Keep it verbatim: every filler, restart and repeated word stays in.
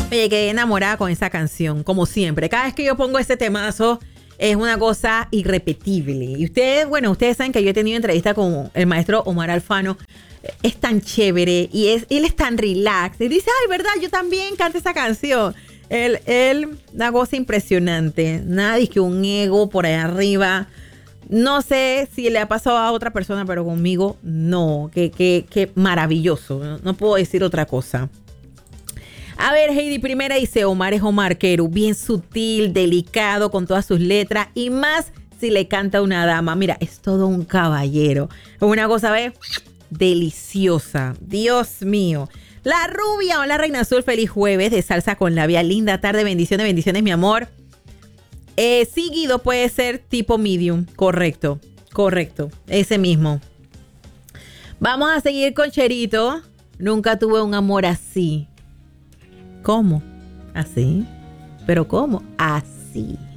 Oye, quedé enamorada con esa canción, como siempre. Cada vez que yo pongo ese temazo, es una cosa irrepetible. Y ustedes, bueno, ustedes saben que yo he tenido entrevista con el maestro Omar Alfano. Es tan chévere y es, él es tan relax. Y dice, ay, verdad, yo también canto esa canción. Él, él, una cosa impresionante. Nada de que un ego por ahí arriba. No sé si le ha pasado a otra persona, pero conmigo no. Qué, qué, qué maravilloso. No, no puedo decir otra cosa. A ver, Heidi Primera dice, Omar es Omar Quero, bien sutil, delicado, con todas sus letras y más si le canta a una dama. Mira, es todo un caballero. Es una cosa, ¿ves? Deliciosa. Dios mío. La Rubia, hola Reina Azul, feliz jueves de salsa con la vía. Linda tarde, bendiciones, bendiciones, mi amor. Eh, sí, Guido puede ser tipo medium. Correcto, correcto. Ese mismo. Vamos a seguir con Cherito. Nunca tuve un amor así. ¿Cómo? ¿Así? ¿Pero cómo? Así.